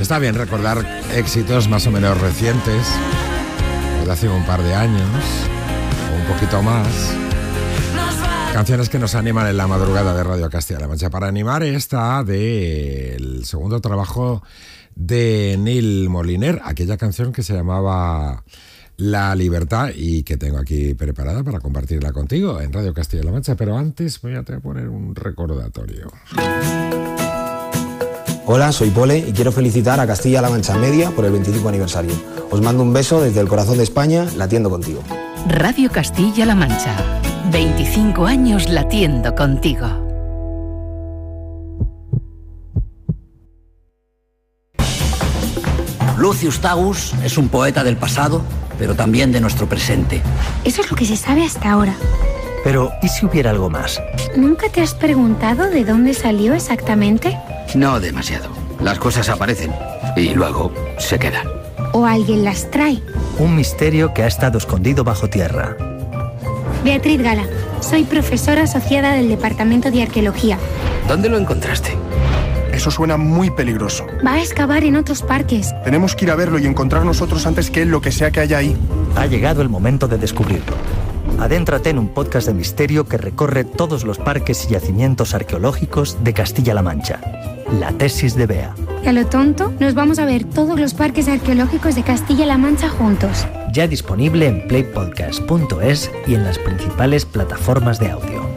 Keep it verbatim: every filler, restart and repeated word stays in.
Está bien recordar éxitos más o menos recientes, de hace un par de años, o un poquito más. Canciones que nos animan en la madrugada de Radio Castilla-La Mancha. Para animar esta del segundo trabajo de Nil Moliner, aquella canción que se llamaba La Libertad y que tengo aquí preparada para compartirla contigo en Radio Castilla-La Mancha. Pero antes voy a poner un recordatorio. Hola, soy Pole y quiero felicitar a Castilla-La Mancha Media por el veinticinco aniversario. Os mando un beso desde el corazón de España, latiendo contigo. Radio Castilla-La Mancha, veinticinco años latiendo contigo. Lucius Tagus es un poeta del pasado, pero también de nuestro presente. Eso es lo que se sabe hasta ahora. Pero, ¿y si hubiera algo más? ¿Nunca te has preguntado de dónde salió exactamente? No demasiado. Las cosas aparecen y luego se quedan. ¿O alguien las trae? Un misterio que ha estado escondido bajo tierra. Beatriz Gala, soy profesora asociada del Departamento de Arqueología. ¿Dónde lo encontraste? Eso suena muy peligroso. Va a excavar en otros parques. Tenemos que ir a verlo y encontrar nosotros antes que él lo que sea que haya ahí. Ha llegado el momento de descubrirlo. Adéntrate en un podcast de misterio que recorre todos los parques y yacimientos arqueológicos de Castilla-La Mancha. La tesis de Bea. Y a lo tonto, nos vamos a ver todos los parques arqueológicos de Castilla-La Mancha juntos. Ya disponible en playpodcast punto es y en las principales plataformas de audio.